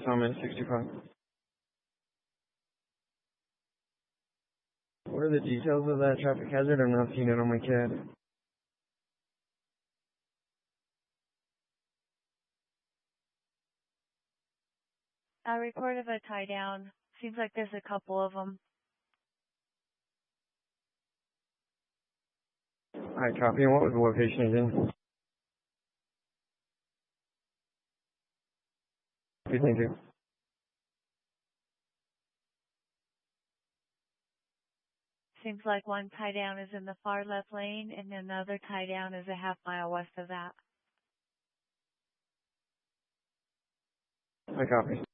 Summit 65. What are the details of that traffic hazard? I'm not seeing it on my CAD. A report of a tie down. Seems like there's a couple of them. Alright, copy. And what was the location again? Okay, thank you. Seems like one tie down is in the far left lane and another tie down is a half mile west of that. I copy.